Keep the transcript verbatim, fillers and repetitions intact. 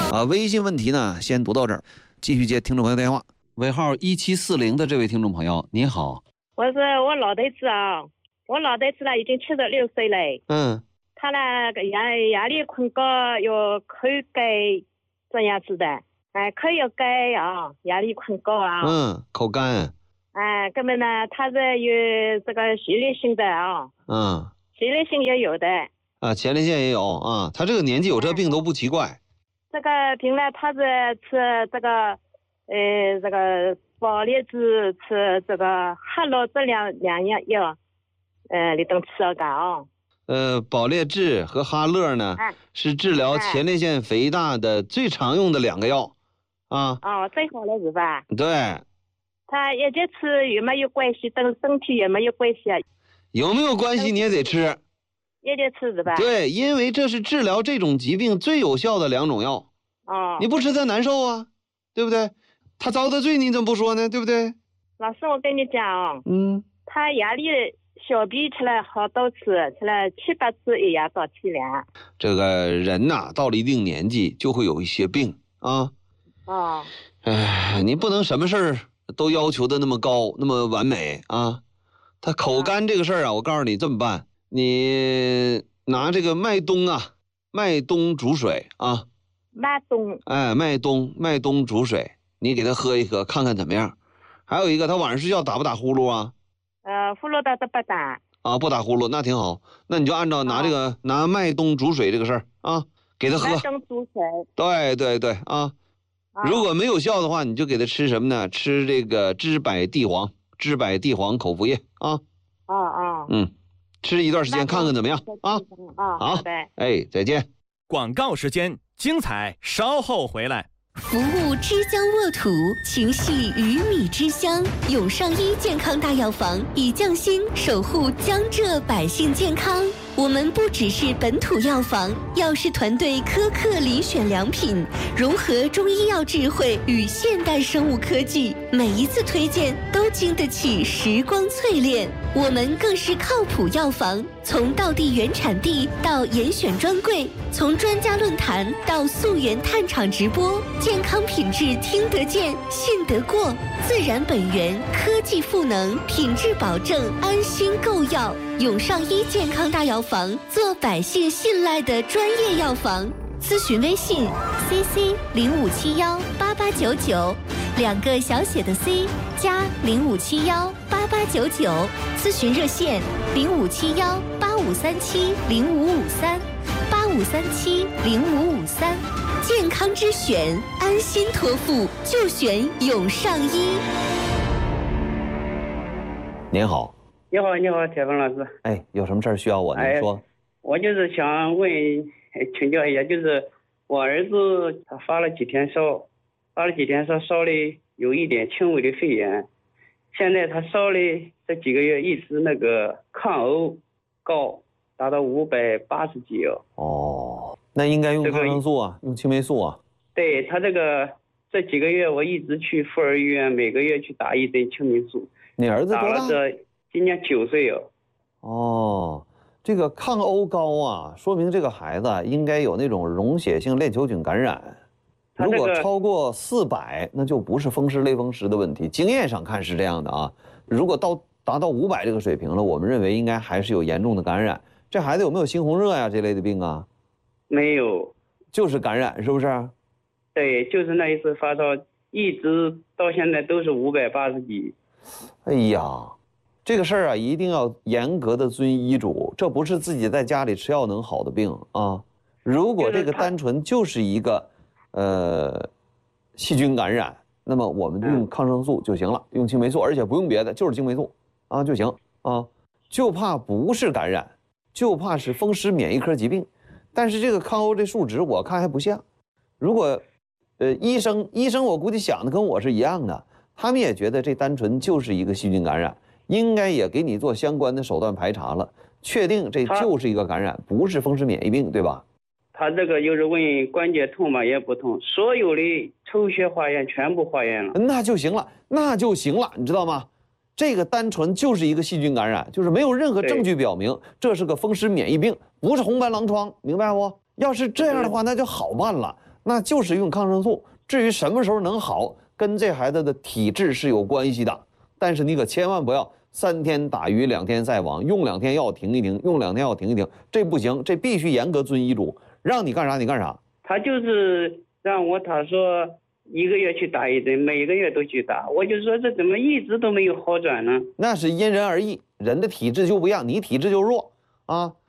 啊，微信问题呢，先读到这儿，继续接听众朋友电话。尾号一七四零的这位听众朋友，你好。 我是我老头子啊，我老头子呢已经七十六岁了。 嗯。 他呢压压力困高，有口干这样子的，哎，口要干啊，压力困高啊。 嗯，口干。 哎，根本呢，他是有这个序列性的啊。 嗯。 序列性也有的。 啊，前列腺也有啊，他这个年纪有这病都不奇怪。 这个病呢，他是吃这个，呃，这个保列治，吃这个哈洛这两两样药，呃，你都吃了个啊。 呃，保列治和哈乐呢， 哎、 是治疗前列腺肥大的最常用的两个药，啊。 哦，最好了是吧？ 对。 他一直吃有没有关系？跟身体有没有关系啊？ 有没有关系你也得吃。 也得吃是吧？ 对，因为这是治疗这种疾病最有效的两种药。 哦。 你不吃他难受啊，对不对？他遭的罪你怎么不说呢？对不对？ 老师，我跟你讲哦， 嗯， 他压力小便吃了好多次，吃了七八次一夜到天亮。 这个人呐、啊，到了一定年纪就会有一些病啊。 哦。 哎，你不能什么事儿都要求的那么高，那么完美啊。他口干这个事儿啊，我告诉你这么办，你拿这个麦冬啊，麦冬煮水啊。 麦冬。 哎，麦冬，麦冬煮水，你给他喝一喝，看看怎么样。还有一个，他晚上睡觉打不打呼噜啊？ 呃，呼噜的都不打。 啊，不打呼噜，那挺好。那你就按照拿这个、哦、拿麦冬煮水这个事儿啊，给他喝。 麦冬煮水。 对对对啊、哦，如果没有效的话，你就给他吃什么呢？吃这个知柏地黄，知柏地黄口服液啊。 哦哦。 嗯，吃一段时间看看怎么样啊？ 啊， 好的。 哎，再见。 广告时间，精彩稍后回来。 服务之乡沃土，情系鱼米之乡。永上医健康大药房以匠心守护江浙百姓健康。我们不只是本土药房，药师团队苛刻遴选良品，融合中医药智慧与现代生物科技，每一次推荐都经得起时光淬炼。我们更是靠谱药房，从道地原产地到严选专柜，从专家论坛到溯源探厂直播，健康品质听得见、信得过，自然本源，科技赋能，品质保证，安心购药。永上医健康大药房，做百姓信赖的专业药房。咨询微信 C C 零五七幺八八九九，两个小写的 C 加零五七幺八八九九。咨询热线零五七幺八五三七零五五三八五三七零五五三。健康之选，安心托付，就选永上医。 您好。 你好，你好，铁峰老师。 哎，有什么事儿需要我？您说。 哎，我就是想问，请教一下，就是我儿子他发了几天烧，发了几天烧，烧的有一点轻微的肺炎，现在他烧的这几个月一直那个抗欧高，达到五百八十几哦。 哦，那应该用抗生素啊，这个、用青霉素啊。 对他这个这几个月我一直去妇儿医院，每个月去打一针青霉素。 你儿子多大？ 打了这今年九岁哦。 哦，这个抗欧高啊，说明这个孩子应该有那种溶血性链球菌感染。如果超过四百，那就不是风湿类风湿的问题。经验上看是这样的啊。如果到达到五百这个水平了，我们认为应该还是有严重的感染。这孩子有没有猩红热呀这类的病啊？ 没有， 就是感染，是不是？ 对，就是那一次发烧，一直到现在都是五百八十几。 哎呀。这个事儿啊，一定要严格的遵医嘱，这不是自己在家里吃药能好的病啊。如果这个单纯就是一个，呃，细菌感染，那么我们就用抗生素就行了，用青霉素，而且不用别的，就是青霉素啊就行啊。就怕不是感染，就怕是风湿免疫科疾病。但是这个抗欧这数值我看还不像。如果，呃，医生医生我估计想的跟我是一样的，他们也觉得这单纯就是一个细菌感染。应该也给你做相关的手段排查了，确定这就是一个感染，不是风湿免疫病，对吧？ 他这个就是问关节痛嘛，也不痛，所有的抽血化验全部化验了， 那就行了，那就行了，你知道吗？这个单纯就是一个细菌感染，就是没有任何证据表明这是个风湿免疫病，不是红斑狼疮，明白不？要是这样的话，那就好办了。 那就是用抗生素。至于什么时候能好，跟这孩子的体质是有关系的。但是你可千万不要三天打鱼两天晒网，用两天药停一停，用两天药停一停，这不行，这必须严格遵医嘱，让你干啥你干啥。 他就是让我，他说一个月去打一针，每个月都去打，我就说这怎么一直都没有好转呢？ 那是因人而异，人的体质就不一样，你体质就弱啊。